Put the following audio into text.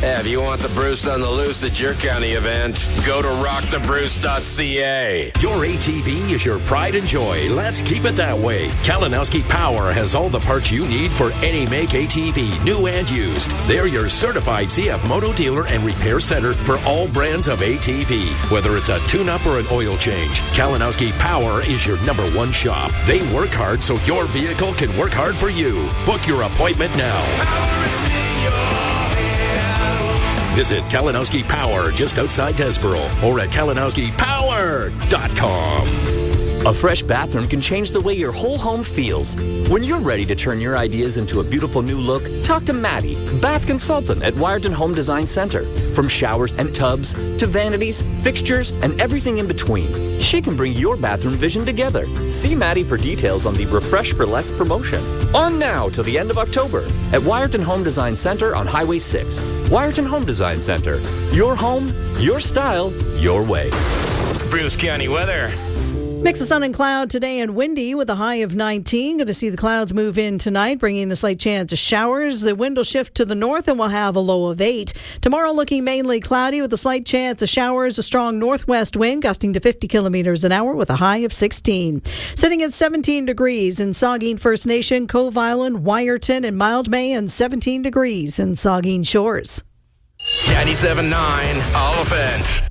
Yeah, if you want the Bruce on the loose at your county event, go to rockthebruce.ca. Your ATV is your pride and joy. Let's keep it that way. Kalinowski Power has all the parts you need for any make ATV, new and used. They're your certified CF Moto dealer and repair center for all brands of ATV. Whether it's a tune-up or an oil change, Kalinowski Power is your number one shop. They work hard so your vehicle can work hard for you. Book your appointment now. Visit Kalinowski Power just outside Desboro or at kalinowskipower.com. A fresh bathroom can change the way your whole home feels. When you're ready to turn your ideas into a beautiful new look, talk to Maddie, bath consultant at Wiarton Home Design Center. From showers and tubs to vanities, fixtures, and everything in between, she can bring your bathroom vision together. See Maddie for details on the Refresh for Less promotion. On now till the end of October at Wiarton Home Design Center on Highway 6. Wiarton Home Design Center. Your home, your style, your way. Bruce County weather. Mix of sun and cloud today and windy with a high of 19. Going to see the clouds move in tonight, bringing the slight chance of showers. The wind will shift to the north and we'll have a low of 8. Tomorrow looking mainly cloudy with a slight chance of showers. A strong northwest wind gusting to 50 kilometers an hour with a high of 16. Sitting at 17 degrees in Saugeen First Nation, Cove Island, Wiarton and Mildmay, and 17 degrees in Saugeen Shores. 97.9 Oliphant.